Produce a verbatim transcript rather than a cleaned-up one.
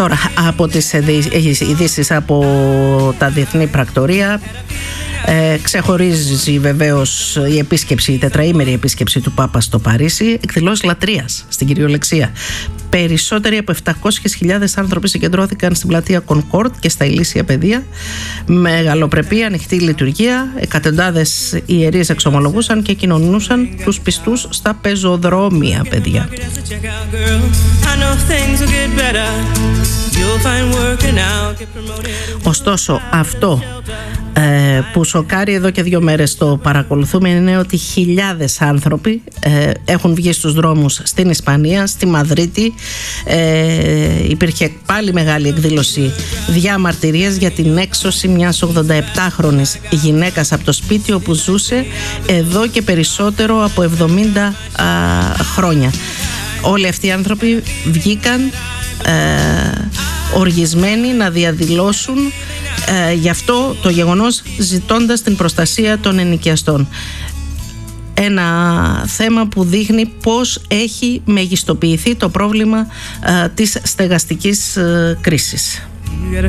Τώρα, από τις ειδήσεις από τα διεθνή πρακτορία, ε, ξεχωρίζει βεβαίως η επίσκεψη, η τετραήμερη επίσκεψη του Πάπα στο Παρίσι, εκδηλώσεις λατρείας στην κυριολεξία. Περισσότεροι από επτακόσιες χιλιάδες άνθρωποι συγκεντρώθηκαν στην πλατεία Κονκόρντ και στα ηλίσια πεδία. Μεγαλοπρεπή ανοιχτή λειτουργία. Εκατοντάδες ιερείς εξομολογούσαν και κοινωνούσαν τους πιστούς στα πεζοδρόμια, παιδιά. Ωστόσο, αυτό ε, που σοκάρει εδώ και δύο μέρες το παρακολουθούμε είναι ότι χιλιάδες άνθρωποι ε, έχουν βγει στους δρόμους στην Ισπανία, στη Μαδρίτη. Ε, υπήρχε πάλι μεγάλη εκδήλωση διαμαρτυρίας για την έξωση μιας ογδονταεπτάχρονης γυναίκας από το σπίτι όπου ζούσε εδώ και περισσότερο από εβδομήντα α, χρόνια. Όλοι αυτοί οι άνθρωποι βγήκαν ε, οργισμένοι να διαδηλώσουν ε, γι' αυτό το γεγονός, ζητώντας την προστασία των ενοικιαστών. Ένα θέμα που δείχνει πώς έχει μεγιστοποιηθεί το πρόβλημα ε, της στεγαστικής ε, κρίσης.